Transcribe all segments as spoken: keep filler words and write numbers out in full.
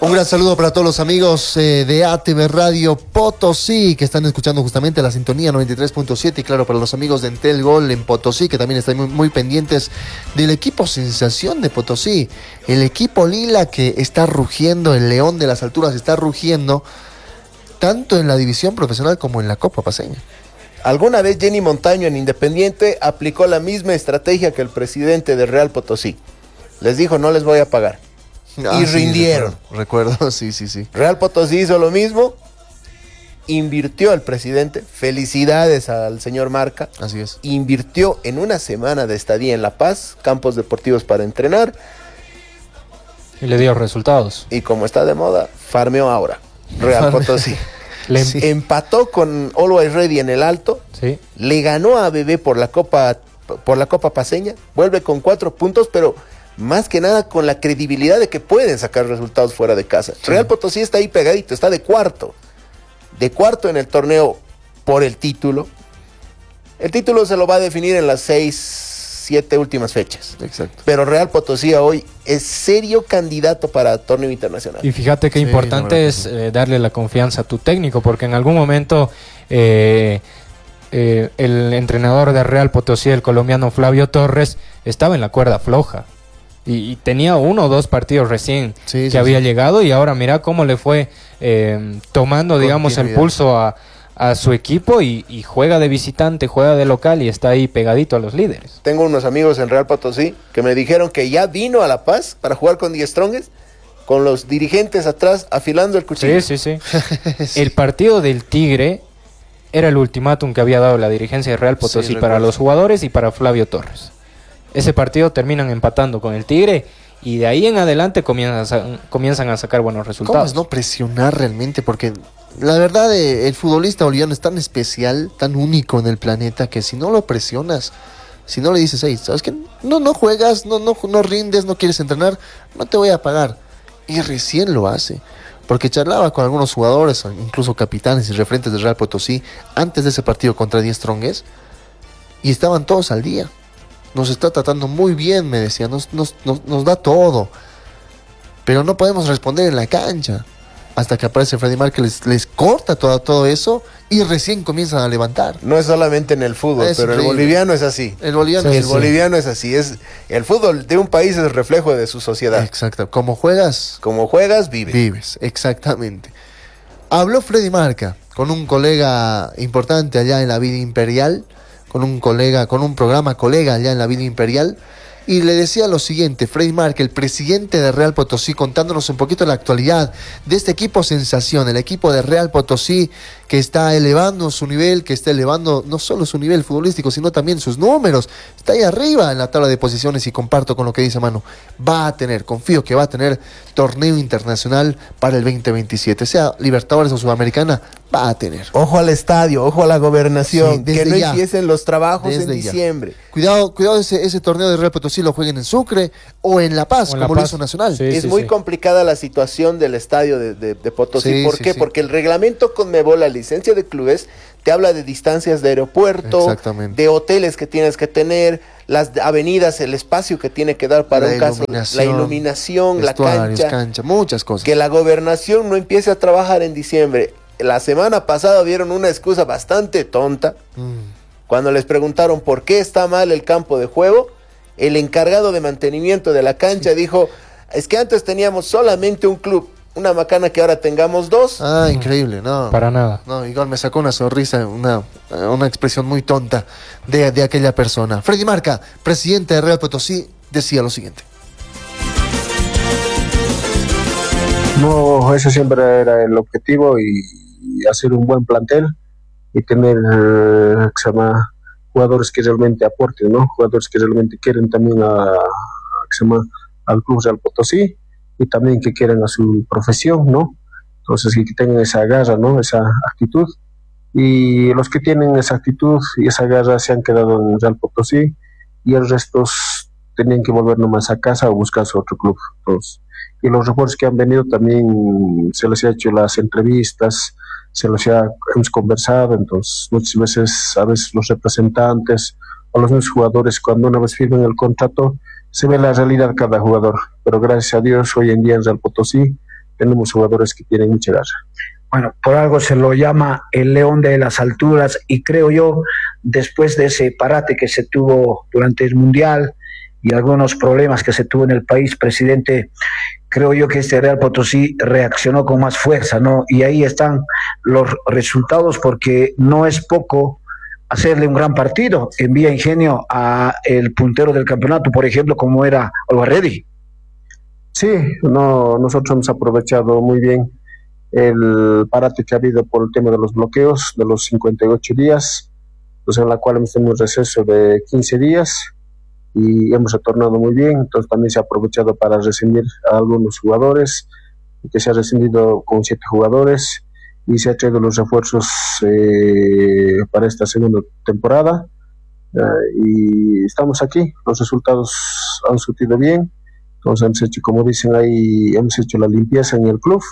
Un gran saludo para todos los amigos eh, de A T V Radio Potosí, que están escuchando justamente la sintonía noventa y tres punto siete, y claro, para los amigos de Entel Gol en Potosí, que también están muy, muy pendientes del equipo sensación de Potosí, el equipo lila que está rugiendo, el león de las alturas está rugiendo, tanto en la división profesional como en la Copa Paceña. Alguna vez Jenny Montaño en Independiente aplicó la misma estrategia que el presidente de Real Potosí. Les dijo, no les voy a pagar. Ah, y sí, rindieron. Recuerdo, recuerdo, sí, sí, sí. Real Potosí hizo lo mismo, invirtió al presidente, felicidades al señor Marca. Así es. Invirtió en una semana de estadía en La Paz, campos deportivos para entrenar. Y le dio resultados. Y como está de moda, farmeó ahora. Real Potosí. Le sí. Empató con Always Ready en el Alto. Sí. Le ganó a Bebé por la Copa, por la Copa Paceña. Vuelve con cuatro puntos, pero más que nada con la credibilidad de que pueden sacar resultados fuera de casa. Sí. Real Potosí está ahí pegadito, está de cuarto. De cuarto en el torneo por el título. El título se lo va a definir en las seis, siete últimas fechas. Exacto. Pero Real Potosí hoy es serio candidato para torneo internacional. Y fíjate qué sí, importante es eh, darle la confianza a tu técnico, porque en algún momento eh, eh, el entrenador de Real Potosí, el colombiano Flavio Torres, estaba en la cuerda floja. Y, y tenía uno o dos partidos recién sí, que sí, había sí. llegado, y ahora mira cómo le fue eh, tomando, digamos, el pulso a, a su equipo y, y juega de visitante, juega de local y está ahí pegadito a los líderes. Tengo unos amigos en Real Potosí que me dijeron que ya vino a La Paz para jugar con Die Strongest, con los dirigentes atrás afilando el cuchillo. Sí, sí, sí. sí. El partido del Tigre era el ultimátum que había dado la dirigencia de Real Potosí sí, para los jugadores y para Flavio Torres. Ese partido terminan empatando con el Tigre y de ahí en adelante comienzan a, comienzan a sacar buenos resultados. ¿Cómo es no presionar realmente? Porque la verdad eh, el futbolista boliviano es tan especial, tan único en el planeta, que si no lo presionas, si no le dices, hey, ¿sabes qué? No, no juegas, no, no, no rindes, no quieres entrenar, no te voy a pagar. Y recién lo hace. Porque charlaba con algunos jugadores, incluso capitanes y referentes de Real Potosí, antes de ese partido contra Die Strongest, y estaban todos al día. Nos está tratando muy bien, me decía, nos, nos, nos, nos da todo. Pero no podemos responder en la cancha. Hasta que aparece Freddy Márquez, les, les corta todo, todo eso y recién comienzan a levantar. No es solamente en el fútbol, es pero increíble. El boliviano es así. El boliviano, sí, es, el boliviano es así. Es, el fútbol de un país es reflejo de su sociedad. Exacto. Como juegas, como juegas, vives. Vives, exactamente. Habló Freddy Marca con un colega importante allá en la vida imperial, con un colega, con un programa colega allá en la vida imperial, y le decía lo siguiente, Freddy Marca, el presidente de Real Potosí, contándonos un poquito la actualidad de este equipo sensación, el equipo de Real Potosí, que está elevando su nivel, que está elevando no solo su nivel futbolístico, sino también sus números, está ahí arriba en la tabla de posiciones, y comparto con lo que dice Manu, va a tener, confío que va a tener torneo internacional para el veinte veintisiete, sea Libertadores o Sudamericana, va a tener. Ojo al estadio, ojo a la gobernación, sí, que no ya. empiecen los trabajos desde en diciembre. Ya. Cuidado, cuidado ese, ese torneo de Real Potosí lo jueguen en Sucre o en La Paz, en como lo hizo Nacional. Sí, es sí, muy sí. complicada la situación del estadio de, de, de Potosí. Sí, ¿Por sí, qué? Sí. Porque el reglamento Conmebol, la licencia de clubes, te habla de distancias de aeropuerto, de hoteles que tienes que tener, las avenidas, el espacio que tiene que dar para la un caso, la iluminación, la cancha, cancha, muchas cosas. Que la gobernación no empiece a trabajar en diciembre. La semana pasada vieron una excusa bastante tonta. Mm. Cuando les preguntaron por qué está mal el campo de juego, el encargado de mantenimiento de la cancha sí. dijo, es que antes teníamos solamente un club, una macana que ahora tengamos dos. Ah, mm. increíble, no. Para nada. No, igual me sacó una sonrisa, una, una expresión muy tonta de, de aquella persona. Freddy Marca, presidente de Real Potosí, decía lo siguiente. No, ese siempre era el objetivo y, y hacer un buen plantel y tener eh, que se llama, jugadores que realmente aporten, ¿no? Jugadores que realmente quieren también a, a que se llama, al Club Real Potosí y también que quieran a su profesión, ¿no? Entonces que tengan esa garra, ¿no? Esa actitud, y los que tienen esa actitud y esa garra se han quedado en Real Potosí y el resto tenían que volver nomás a casa o buscarse otro club. Entonces, y los refuerzos que han venido también se les ha hecho las entrevistas, se los ha, hemos conversado, entonces muchas veces, a veces los representantes o los mismos jugadores, cuando una vez firman el contrato, se ve la realidad de cada jugador, pero gracias a Dios hoy en día en Real Potosí tenemos jugadores que tienen mucha garra. Bueno, por algo se lo llama el león de las alturas y creo yo, después de ese parate que se tuvo durante el Mundial y algunos problemas que se tuvo en el país, presidente, creo yo que este Real Potosí reaccionó con más fuerza, ¿no? Y ahí están los resultados, porque no es poco hacerle un gran partido. Envía ingenio a el puntero del campeonato, por ejemplo, como era Alvaredi. Sí, no, nosotros hemos aprovechado muy bien el parate que ha habido por el tema de los bloqueos de los cincuenta y ocho días, pues en la cual hemos tenido un receso de quince días y hemos retornado muy bien. Entonces también se ha aprovechado para rescindir a algunos jugadores, que se ha rescindido con siete jugadores y se ha traído los refuerzos eh, para esta segunda temporada, eh, y estamos aquí, los resultados han surtido bien. Entonces hemos hecho, como dicen ahí, hemos hecho la limpieza en el club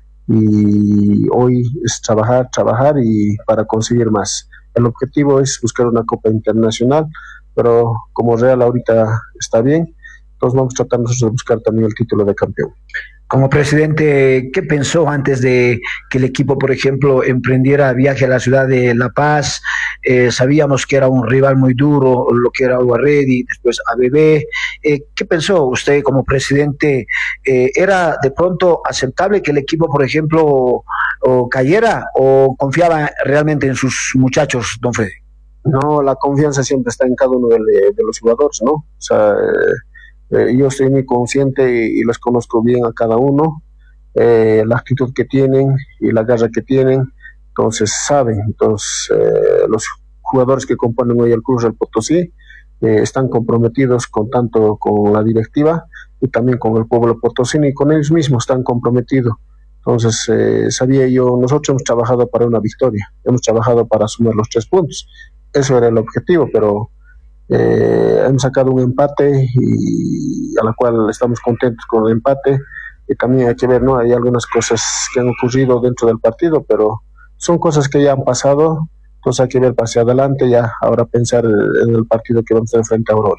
y hoy es trabajar, trabajar y para conseguir más. El objetivo es buscar una Copa Internacional, pero como Real ahorita está bien, entonces vamos a tratar nosotros de buscar también el título de campeón. Como presidente, ¿qué pensó antes de que el equipo, por ejemplo, emprendiera viaje a la ciudad de La Paz? Eh, sabíamos que era un rival muy duro, lo que era Alvaredi, después A B B. Eh, ¿Qué pensó usted como presidente? Eh, ¿Era de pronto aceptable que el equipo, por ejemplo, o, o cayera, o confiaba realmente en sus muchachos, don Freddy? No, la confianza siempre está en cada uno de, de los jugadores, ¿no? O sea, eh, Eh, yo estoy muy consciente y, y los conozco bien a cada uno, eh, la actitud que tienen y la garra que tienen, entonces saben. Entonces eh, los jugadores que componen hoy el Club Real Potosí eh, están comprometidos con tanto con la directiva y también con el pueblo potosino, y con ellos mismos están comprometidos. Entonces eh, sabía yo, nosotros hemos trabajado para una victoria, hemos trabajado para sumar los tres puntos, eso era el objetivo, pero Eh, hemos sacado un empate y a la cual estamos contentos con el empate. Y también hay que ver, ¿no? Hay algunas cosas que han ocurrido dentro del partido, pero son cosas que ya han pasado, entonces hay que ver hacia adelante, ya ahora pensar en el partido que vamos a hacer frente a Aurora.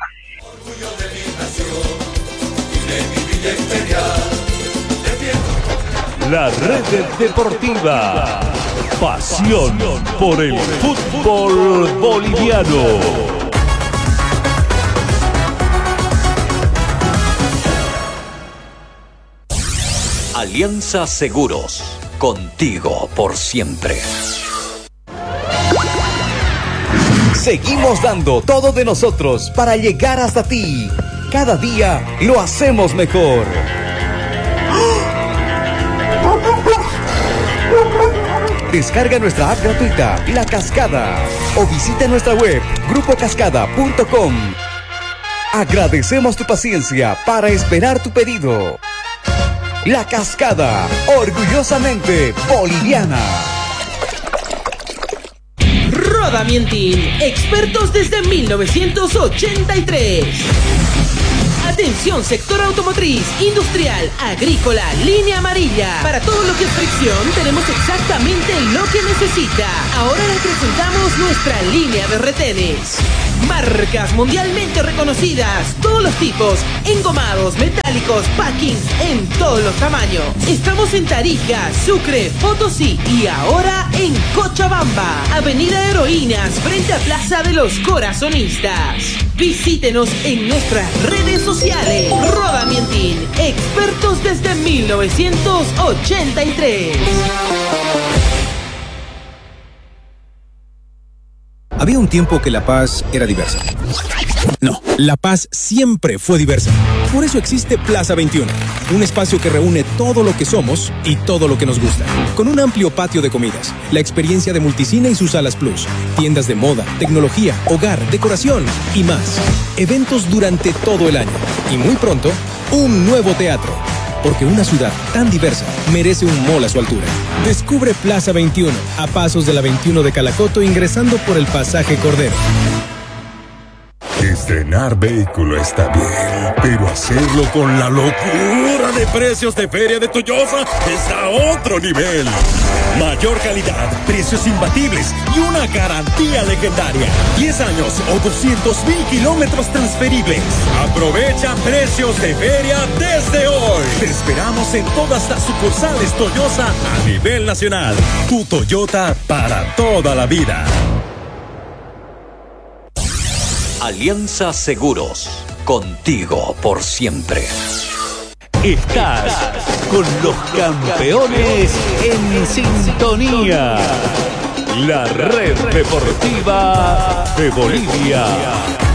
La Red Deportiva, pasión por el fútbol boliviano. Alianza Seguros, contigo por siempre. Seguimos dando todo de nosotros para llegar hasta ti. Cada día lo hacemos mejor. Descarga nuestra app gratuita, La Cascada, o visita nuestra web, grupo cascada punto com. Agradecemos tu paciencia para esperar tu pedido. La Cascada, orgullosamente boliviana. Rodamientin, expertos desde mil novecientos ochenta y tres. Atención, sector automotriz, industrial, agrícola, línea amarilla. Para todo lo que es fricción, tenemos exactamente lo que necesita. Ahora le presentamos nuestra línea de retenes. Marcas mundialmente reconocidas, todos los tipos, engomados, metálicos, packings en todos los tamaños. Estamos en Tarija, Sucre, Potosí y ahora en Cochabamba, Avenida Heroínas, frente a Plaza de los Corazonistas. Visítenos en nuestras redes sociales. Rodamientin, expertos desde mil novecientos ochenta y tres. Había un tiempo que La Paz era diversa. No, La Paz siempre fue diversa. Por eso existe Plaza veintiuno, un espacio que reúne todo lo que somos y todo lo que nos gusta. Con un amplio patio de comidas, la experiencia de Multicine y sus salas plus, tiendas de moda, tecnología, hogar, decoración y más. Eventos durante todo el año. Y muy pronto, un nuevo teatro. Porque una ciudad tan diversa merece un mall a su altura. Descubre Plaza veintiuno, a pasos de la veintiuno de Calacoto, ingresando por el pasaje Cordero. Desde Estrenar vehículo está bien, pero hacerlo con la locura de precios de Feria de Toyosa es a otro nivel. Mayor calidad, precios imbatibles y una garantía legendaria. diez años o doscientos mil kilómetros transferibles. Aprovecha precios de feria desde hoy. Te esperamos en todas las sucursales Toyosa a nivel nacional. Tu Toyota para toda la vida. Alianza Seguros, contigo por siempre. Estás con los campeones en sintonía. La red deportiva de Bolivia.